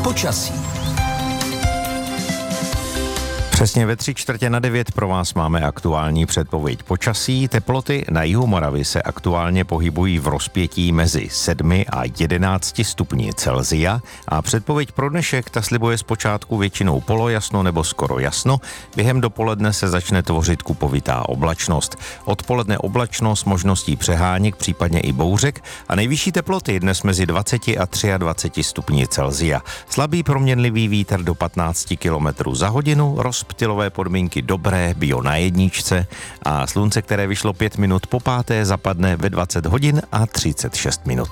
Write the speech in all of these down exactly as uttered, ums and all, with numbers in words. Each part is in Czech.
počasí. Přesně ve tři čtvrtě na devět pro vás máme aktuální předpověď počasí. Teploty na jihu Moravy se aktuálně pohybují v rozpětí mezi sedmi a jedenácti stupni Celsia a předpověď pro dnešek ta slibuje zpočátku většinou polojasno nebo skoro jasno. Během dopoledne se začne tvořit kupovitá oblačnost. Odpoledne oblačnost s možností přeháněk, případně i bouřek a nejvyšší teploty dnes mezi dvaceti a dvaceti třemi stupni Celsia. Slabý proměnlivý vítr do patnácti kilometrů za hodinu, rozptylové podmínky dobré, bio na jedničce a slunce, které vyšlo pět minut po páté, zapadne ve dvacet hodin a třicet šest minut.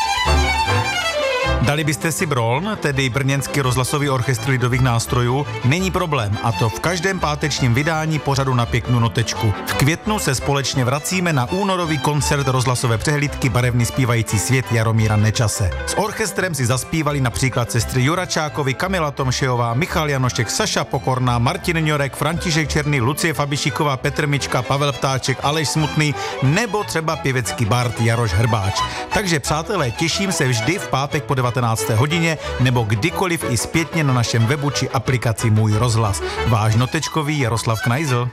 Dali byste si Broln, tedy Brněnský rozhlasový orchestr lidových nástrojů? Není problém, a to v každém pátečním vydání pořadu Na pěknou notečku. V květnu se společně vracíme na únorový koncert rozhlasové přehlídky Barevný zpívající svět Jaromíra Nečase. S orchestrem si zaspívali například sestry Juračákovi, Kamila Tomšejová, Michal Janošek, Saša Pokorná, Martin Ňorek, František Černý, Lucie Fabišiková, Petr Mička, Pavel Ptáček, Aleš Smutný nebo třeba pěvecký bard Jaroš Hrbáč. Takže přátelé, těším se vždy v pátek po devatenácté hodině nebo kdykoliv i zpětně na našem webu či aplikaci Můj rozhlas. Váš notečkový Jaroslav Knajzl.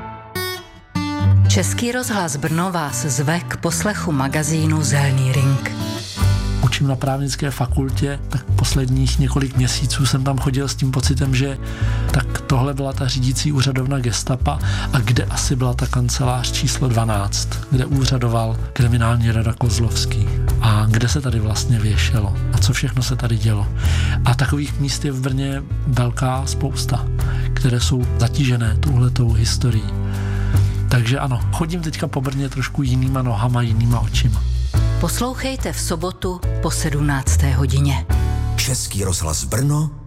Český rozhlas Brno vás zve k poslechu magazínu Zelný ring. Učím na právnické fakultě, tak posledních několik měsíců jsem tam chodil s tím pocitem, že tak tohle byla ta řídící úřadovna gestapa a kde asi byla ta kancelář číslo dvanáct, kde úřadoval kriminální rada Kozlovský a kde se tady vlastně věšelo a co všechno se tady dělo. A takových míst je v Brně velká spousta, které jsou zatížené touhletou historií. Takže ano, chodím teďka po Brně trošku jinýma nohama, jinýma očima. Poslouchejte v sobotu po sedmnácté hodině. Český rozhlas Brno